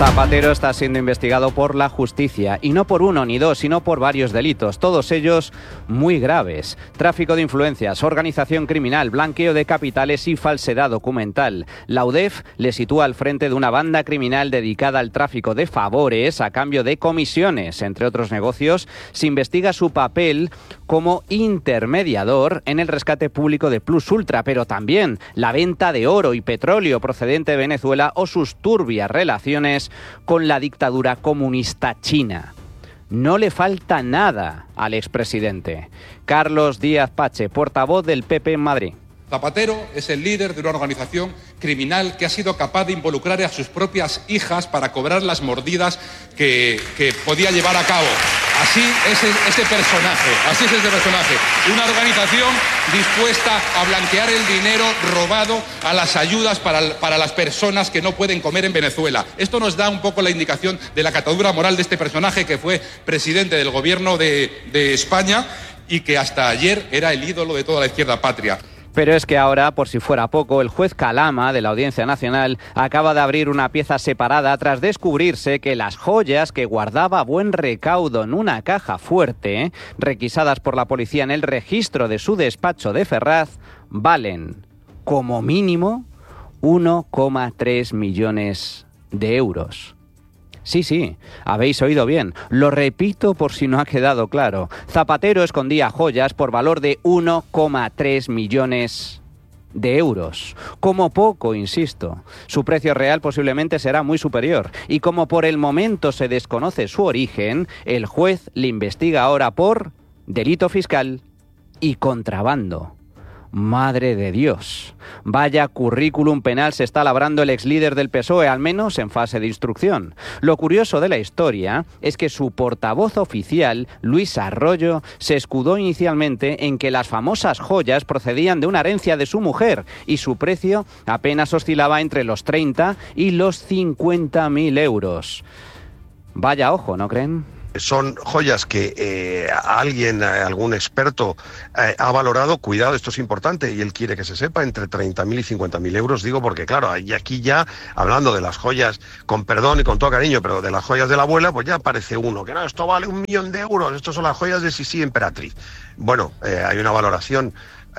Zapatero está siendo investigado por la justicia, y no por uno ni dos, sino por varios delitos, todos ellos muy graves. Tráfico de influencias, organización criminal, blanqueo de capitales y falsedad documental. La UDEF le sitúa al frente de una banda criminal dedicada al tráfico de favores a cambio de comisiones. Entre otros negocios, se investiga su papel como intermediador en el rescate público de Plus Ultra, pero también la venta de oro y petróleo procedente de Venezuela o sus turbias relaciones con la dictadura comunista china. No le falta nada al expresidente. Carlos Díaz Pache, portavoz del PP en Madrid. Zapatero es el líder de una organización criminal que ha sido capaz de involucrar a sus propias hijas para cobrar las mordidas que podía llevar a cabo. Así es ese personaje. Una organización dispuesta a blanquear el dinero robado a las ayudas para las personas que no pueden comer en Venezuela. Esto nos da un poco la indicación de la catadura moral de este personaje que fue presidente del gobierno de España y que hasta ayer era el ídolo de toda la izquierda patria. Pero es que ahora, por si fuera poco, el juez Calama de la Audiencia Nacional acaba de abrir una pieza separada tras descubrirse que las joyas que guardaba a buen recaudo en una caja fuerte, requisadas por la policía en el registro de su despacho de Ferraz, valen, como mínimo, 1,3 millones de euros. Sí, habéis oído bien. Lo repito por si no ha quedado claro. Zapatero escondía joyas por valor de 1,3 millones de euros. Como poco, insisto. Su precio real posiblemente será muy superior. Y como por el momento se desconoce su origen, el juez le investiga ahora por delito fiscal y contrabando. Madre de Dios, vaya currículum penal se está labrando el exlíder del PSOE, al menos en fase de instrucción. Lo curioso de la historia es que su portavoz oficial, Luis Arroyo, se escudó inicialmente en que las famosas joyas procedían de una herencia de su mujer y su precio apenas oscilaba entre los 30 y los 50.000 euros. Vaya ojo, ¿no creen? Son joyas que algún experto ha valorado, cuidado, esto es importante y él quiere que se sepa, entre 30.000 y 50.000 euros, digo porque claro, y aquí ya, hablando de las joyas, con perdón y con todo cariño, pero de las joyas de la abuela, pues ya aparece uno, que no, esto vale 1 millón de euros, estos son las joyas de Sisi Emperatriz. Bueno, hay una valoración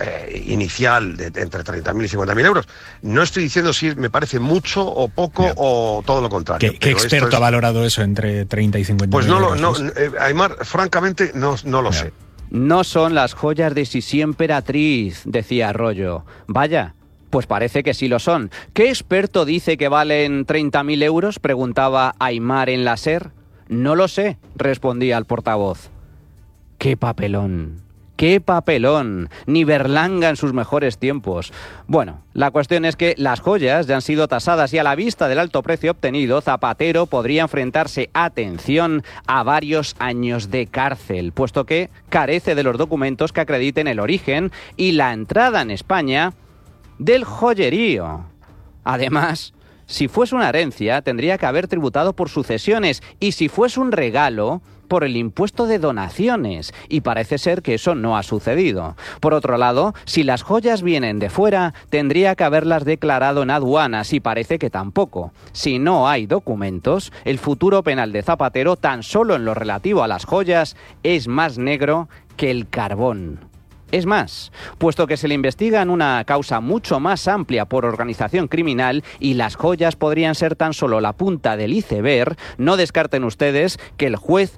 inicial de entre 30.000 y 50.000 euros. No estoy diciendo si me parece mucho o poco o todo lo contrario. ¿Qué experto ha valorado eso entre 30 y 50.000 pues euros? Aymar, francamente no lo sé. No son las joyas de Sisi Emperatriz, decía Arroyo. Vaya, pues parece que sí lo son. ¿Qué experto dice que valen 30.000 euros?, preguntaba Aymar en la SER. No lo sé, respondía el portavoz. ¡Qué papelón! ¡Qué papelón! Ni Berlanga en sus mejores tiempos. Bueno, la cuestión es que las joyas ya han sido tasadas y a la vista del alto precio obtenido, Zapatero podría enfrentarse, atención, a varios años de cárcel, puesto que carece de los documentos que acrediten el origen y la entrada en España del joyerío. Además, si fuese una herencia, tendría que haber tributado por sucesiones y si fuese un regalo, por el impuesto de donaciones, y parece ser que eso no ha sucedido. Por otro lado, si las joyas vienen de fuera, tendría que haberlas declarado en aduanas, y parece que tampoco. Si no hay documentos, el futuro penal de Zapatero, tan solo en lo relativo a las joyas, es más negro que el carbón. Es más, puesto que se le investiga en una causa mucho más amplia por organización criminal y las joyas podrían ser tan solo la punta del iceberg, no descarten ustedes que el juez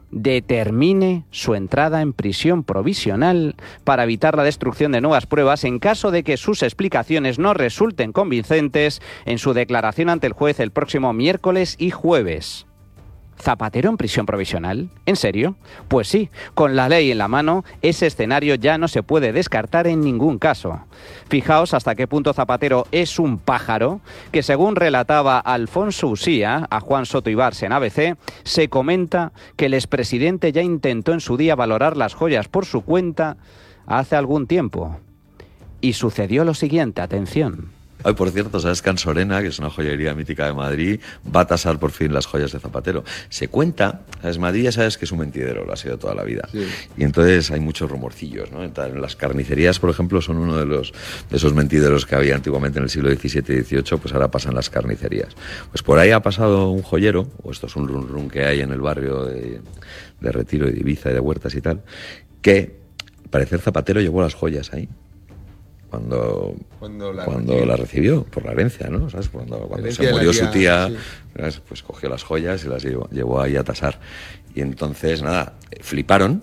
determine su entrada en prisión provisional para evitar la destrucción de nuevas pruebas en caso de que sus explicaciones no resulten convincentes en su declaración ante el juez el próximo miércoles y jueves. ¿Zapatero en prisión provisional? ¿En serio? Pues sí, con la ley en la mano, ese escenario ya no se puede descartar en ningún caso. Fijaos hasta qué punto Zapatero es un pájaro, que según relataba Alfonso Usía a Juan Soto Ibars en ABC, se comenta que el expresidente ya intentó en su día valorar las joyas por su cuenta hace algún tiempo. Y sucedió lo siguiente, atención. Ay, por cierto, ¿sabes que Ansorena, que es una joyería mítica de Madrid, va a tasar por fin las joyas de Zapatero? Se cuenta, ¿sabes? Madrid ya sabes que es un mentidero, lo ha sido toda la vida. Sí. Y entonces hay muchos rumorcillos, ¿no? En las carnicerías, por ejemplo, son uno de esos mentideros que había antiguamente en el siglo XVII y XVIII, pues ahora pasan las carnicerías. Pues por ahí ha pasado un joyero, o esto es un run que hay en el barrio de Retiro y de Ibiza y de Huertas y tal, que al parecer Zapatero llevó las joyas ahí. Cuando la recibió, por la herencia, ¿no? ¿Sabes? Cuando se murió su tía, sí. Pues cogió las joyas y las llevó ahí a tasar. Y entonces, nada, fliparon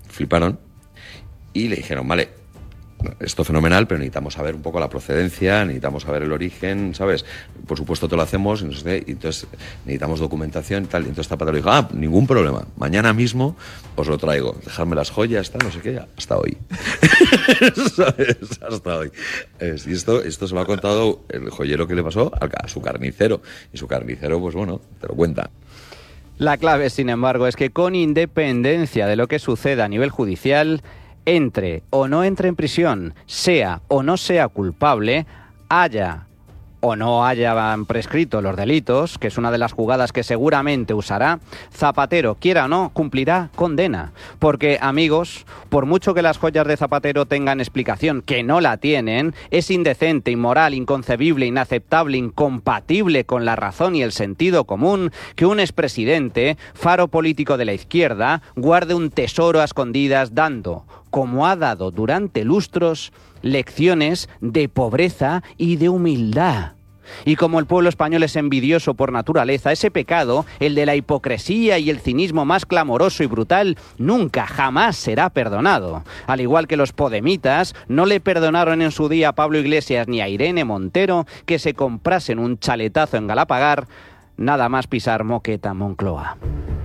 y le dijeron, vale, esto fenomenal, pero necesitamos saber un poco la procedencia, necesitamos saber el origen, ¿sabes? Por supuesto te lo hacemos, y entonces necesitamos documentación y tal. Y entonces Zapatero dijo, ningún problema, mañana mismo os lo traigo, dejadme las joyas, tal, no sé qué, hasta hoy. ¿Sabes? Hasta hoy. Y esto se lo ha contado el joyero que le pasó a su carnicero. Y su carnicero, pues bueno, te lo cuenta. La clave, sin embargo, es que con independencia de lo que suceda a nivel judicial, entre o no entre en prisión, sea o no sea culpable, haya o no hayan prescrito los delitos, que es una de las jugadas que seguramente usará, Zapatero, quiera o no, cumplirá condena. Porque, amigos, por mucho que las joyas de Zapatero tengan explicación, que no la tienen, es indecente, inmoral, inconcebible, inaceptable, incompatible con la razón y el sentido común que un expresidente, faro político de la izquierda, guarde un tesoro a escondidas dando, como ha dado durante lustros, lecciones de pobreza y de humildad. Y como el pueblo español es envidioso por naturaleza, ese pecado, el de la hipocresía y el cinismo más clamoroso y brutal, nunca, jamás será perdonado. Al igual que los podemitas no le perdonaron en su día a Pablo Iglesias ni a Irene Montero que se comprasen un chaletazo en Galapagar, nada más pisar Moqueta, Moncloa.